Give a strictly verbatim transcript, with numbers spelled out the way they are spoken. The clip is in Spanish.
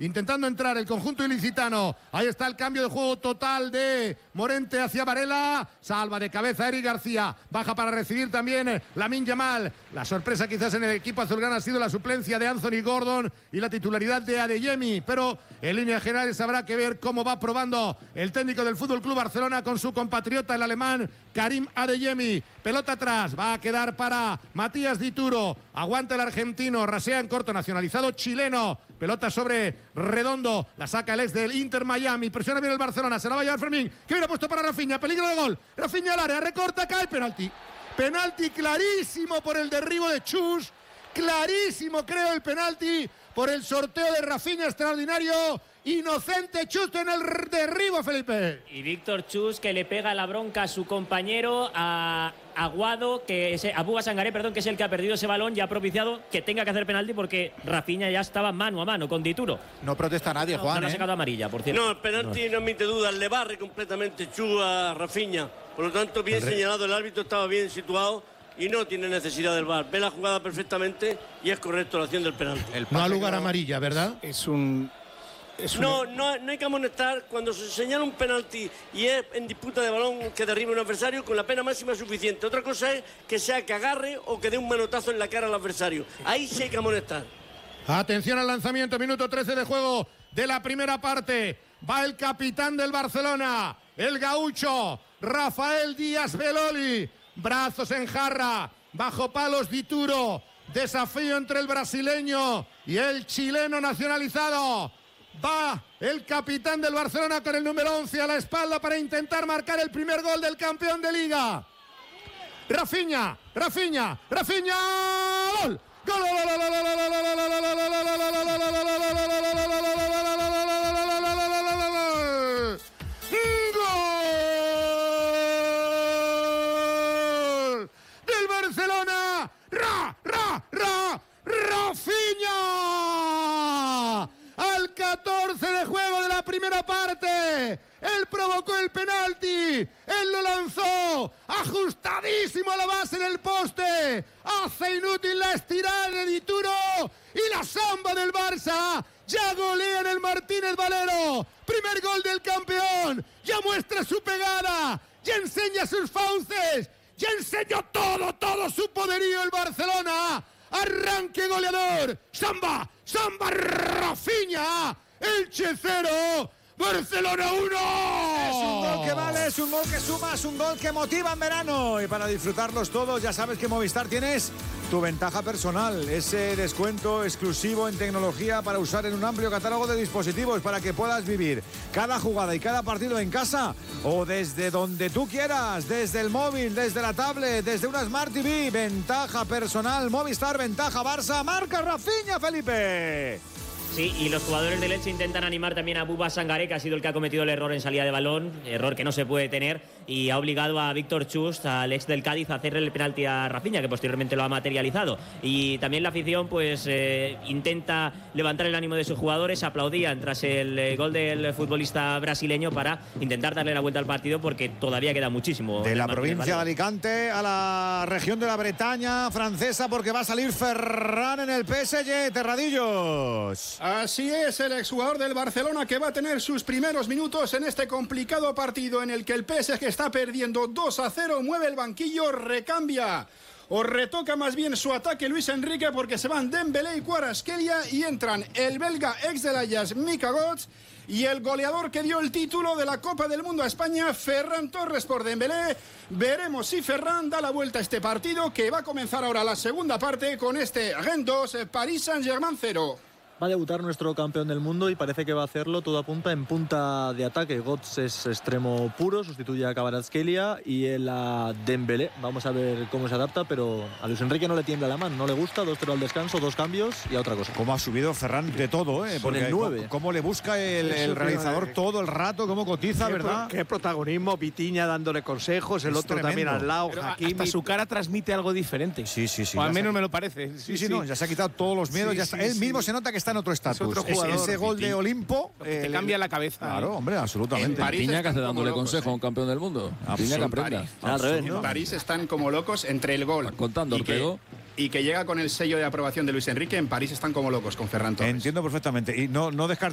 intentando entrar el conjunto ilicitano. Ahí está el cambio de juego total de Morente hacia Varela. Salva de cabeza Eric García. Baja para recibir también Lamine Yamal. La sorpresa quizás en el equipo azulgrana ha sido la suplencia de Anthony Gordon y la titularidad de Adeyemi. Pero en líneas generales habrá que ver cómo va probando el técnico del F C Barcelona con su compatriota, el alemán Karim Adeyemi. Pelota atrás. Va a quedar para Matías Dituro. Aguanta el argentino. Rasea en corto. Nacionalizado chileno. Pelota sobre Redondo. La saca el ex del Inter Miami. Presiona bien el Barcelona. Se la va a llevar Fermín. Que viene puesto para Rafinha. Peligro de gol. Rafinha al área. Recorta. Cae. Penalti. Penalti clarísimo por el derribo de Chus. Clarísimo creo el penalti por el sorteo de Rafinha extraordinario. Inocente Chus en el derribo, Felipe. Y Víctor Chus que le pega la bronca a su compañero, a Aguado, que es, a Buba Sangaré, perdón, que es el que ha perdido ese balón y ha propiciado que tenga que hacer penalti porque Rafinha ya estaba mano a mano con Dituro. No protesta nadie, Juan. No, no ¿eh? ha sacado amarilla, por cierto. No, el penalti no, no admite dudas, le barre completamente Chus a Rafinha. Por lo tanto, bien señalado, el árbitro estaba bien situado y no tiene necesidad del V A R. Ve la jugada perfectamente y es correcto la acción del penalti. No ha lugar amarilla, ¿verdad? Es un... Es no, un... no, no hay que amonestar cuando se señala un penalti y es en disputa de balón que derribe un adversario con la pena máxima suficiente. Otra cosa es que sea que agarre o que dé un manotazo en la cara al adversario. Ahí sí hay que amonestar. Atención al lanzamiento, minuto trece de juego de la primera parte. Va el capitán del Barcelona, el gaucho, Rafael Díaz Beloli. Brazos en jarra, bajo palos Dituro. Desafío entre el brasileño y el chileno nacionalizado. Va el capitán del Barcelona con el número once a la espalda para intentar marcar el primer gol del campeón de Liga. Rafinha, Rafinha, Rafinha, gol. Gol. Del Barcelona. Ra, ra, ra, Rafinha. Al catorce de juego de la primera parte. Él provocó el penalti. Él lo lanzó. Ajustadísimo a la base en el poste. Hace inútil la estirada de Dituro. Y la samba del Barça. Ya golea en el Martínez Valero. Primer gol del campeón. Ya muestra su pegada. Ya enseña sus fauces. Ya enseñó todo, todo su poderío el Barcelona. Arranque goleador. Samba, samba Rafinha. Elche cero. Barcelona uno. Es un gol que vale, es un gol que suma, es un gol que motiva en verano. Y para disfrutarlos todos, ya sabes que Movistar tienes tu ventaja personal. Ese descuento exclusivo en tecnología para usar en un amplio catálogo de dispositivos para que puedas vivir cada jugada y cada partido en casa o desde donde tú quieras, desde el móvil, desde la tablet, desde una Smart T V. Ventaja personal, Movistar, ventaja Barça. Marca Rafinha, Felipe. Sí, y los jugadores del Elche intentan animar también a Buba Sangaré, que ha sido el que ha cometido el error en salida de balón, error que no se puede tener, y ha obligado a Víctor Chus, al ex del Cádiz, a hacerle el penalti a Rafinha, que posteriormente lo ha materializado. Y también la afición pues eh, intenta levantar el ánimo de sus jugadores, aplaudían tras el eh, gol del futbolista brasileño para intentar darle la vuelta al partido, porque todavía queda muchísimo. De la provincia de Alicante a la región de la Bretaña francesa, porque va a salir Ferran en el P S G, Terradillos. Así es, el exjugador del Barcelona que va a tener sus primeros minutos en este complicado partido en el que el P S G está perdiendo dos a cero, mueve el banquillo, recambia o retoca más bien su ataque Luis Enrique, porque se van Dembélé y Kvaratskhelia y entran el belga ex del Ajax Mika Götze y el goleador que dio el título de la Copa del Mundo a España, Ferran Torres por Dembélé. Veremos si Ferran da la vuelta a este partido, que va a comenzar ahora la segunda parte con este Rennes dos, Paris Saint-Germain cero. Va a debutar nuestro campeón del mundo y parece que va a hacerlo, todo apunta en punta de ataque. Götze es extremo puro, sustituye a Kvaratskhelia y él a Dembélé. Vamos a ver cómo se adapta, pero a Luis Enrique no le tiembla la mano, no le gusta. dos cero al descanso, dos cambios y a otra cosa. Cómo ha subido Ferran de todo, ¿eh? Con el nueve. Cómo le busca el, el realizador todo el rato, cómo cotiza, qué ¿verdad? Pro, qué protagonismo, Vitinha dándole consejos, el es otro tremendo. También al lado, Hakimi. Hasta su cara transmite algo diferente. Sí, sí, sí. O al menos me lo parece. Sí, sí, sí, no, ya se ha quitado todos los miedos. Sí, ya está. sí, Él sí. mismo se nota que está en otro estatus. Jugador, ese gol de Olimpo te eh, cambia la cabeza. Claro, hombre, absolutamente. Vitinha que hace dándole consejo a un campeón del mundo. Vitinha que aprenda. Al revés, ¿no? En París están como locos entre el gol contando, y, que, y que llega con el sello de aprobación de Luis Enrique. En París están como locos con Ferran Torres. Entiendo perfectamente. Y no, no descarto